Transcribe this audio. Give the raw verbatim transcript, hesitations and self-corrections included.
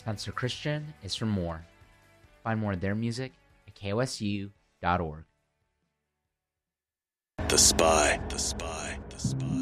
Spencer Christian is from More. Find more of their music at K O S U dot org. The Spy, The Spy, The Spy.